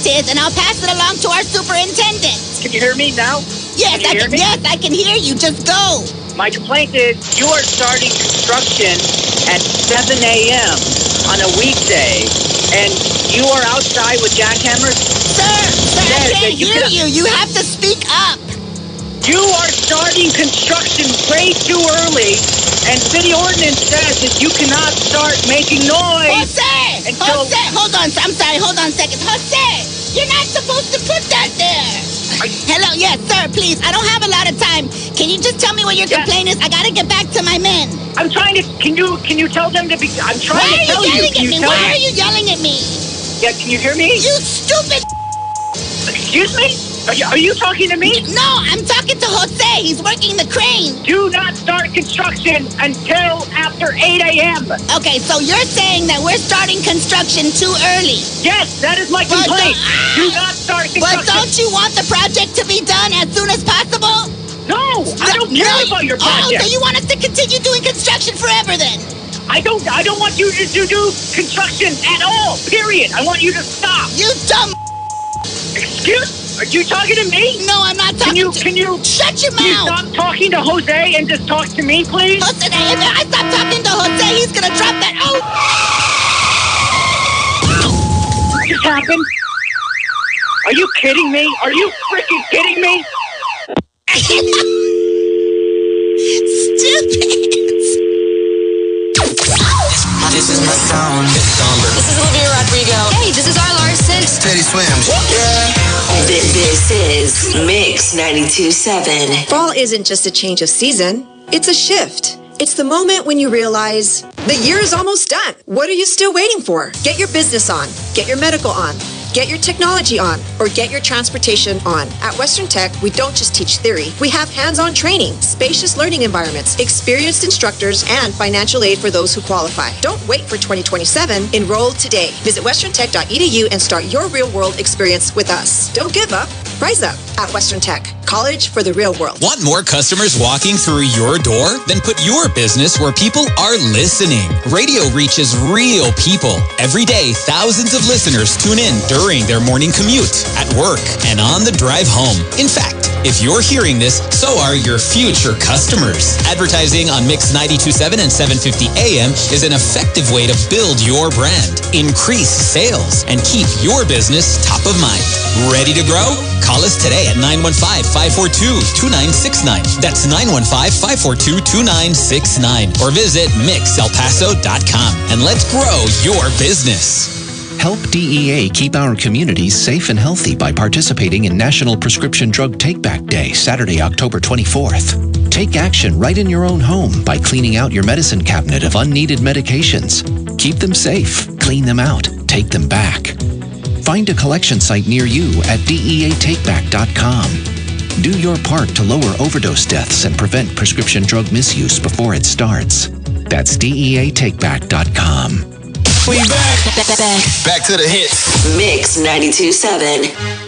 fact is, and I'll pass it along to our superintendent. Can you hear me now? Yes, I can hear you. Just go. My complaint is you are starting construction at 7 a.m. on a weekday, and you are outside with jackhammers? Sir, I can't hear you. You have to speak up. You are starting construction way too early, and city ordinance says that you cannot start making noise. Jose, hold on. I'm sorry. Hold on a second. Jose, you're not supposed to put that there. Hello, yes, sir, please. I don't have a lot of time. Can you just tell me what your complaint is? I gotta get back to my men. I'm trying to. Can you tell them to be? I'm trying to tell you. Why are you yelling at me? Yeah, can you hear me? You stupid. Excuse me? Are you talking to me? No, I'm talking to Jose. He's working the crane. Do not start construction until after 8 a.m. Okay, so you're saying that we're starting construction too early? Yes, that is my complaint. Do not start construction. But don't you want the project to be done as soon as possible? No, I don't care about your project. Oh, so you want us to continue doing construction forever then? I don't want you to do construction at all, period. I want you to stop. You dumb. Excuse? Are you talking to me? No, I'm not talking Can you shut your mouth? Can you stop talking to Jose and just talk to me, please? Jose, if I stop talking to Jose, he's gonna drop that. Oh! What just happened? Are you kidding me? Are you freaking kidding me? Stupid. This is my sound. This is Olivia Rodrigo. Hey, this is R. Larson. Teddy Swims. Yeah. This is Mix 92.7. Fall isn't just a change of season, it's a shift. It's the moment when you realize the year is almost done. What are you still waiting for? Get your business on. Get your medical on. Get your technology on, or get your transportation on. At Western Tech, we don't just teach theory. We have hands-on training, spacious learning environments, experienced instructors, and financial aid for those who qualify. Don't wait for 2027. Enroll today. Visit westerntech.edu and start your real-world experience with us. Don't give up. Rise up at Western Tech. College for the real world. Want more customers walking through your door? Then put your business where people are listening. Radio reaches real people. Every day, thousands of listeners tune in during their morning commute, at work, and on the drive home. In fact, if you're hearing this, so are your future customers. Advertising on Mix 92.7 and 750 AM is an effective way to build your brand, increase sales, and keep your business top of mind. Ready to grow? Call us today at 915-542-2969. That's 915-542-2969. Or visit mixelpaso.com and let's grow your business. Help DEA keep our communities safe and healthy by participating in National Prescription Drug Take-Back Day, Saturday, October 24th. Take action right in your own home by cleaning out your medicine cabinet of unneeded medications. Keep them safe, clean them out, take them back. Find a collection site near you at DEATakeback.com. Do your part to lower overdose deaths and prevent prescription drug misuse before it starts. That's DEATakeback.com. We back. Back to the hits. Mix 92.7.